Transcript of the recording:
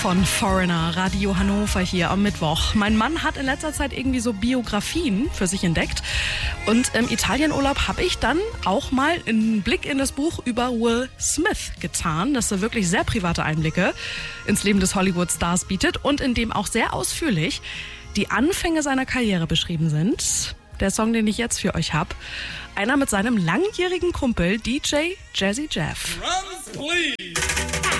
Von Foreigner, Radio Hannover hier am Mittwoch. Mein Mann hat in letzter Zeit irgendwie so Biografien für sich entdeckt. Und im Italienurlaub habe ich dann auch mal einen Blick in das Buch über Will Smith getan, das so wirklich sehr private Einblicke ins Leben des Hollywood-Stars bietet und in dem auch sehr ausführlich die Anfänge seiner Karriere beschrieben sind. Der Song, den ich jetzt für euch habe, einer mit seinem langjährigen Kumpel DJ Jazzy Jeff. Drums, please.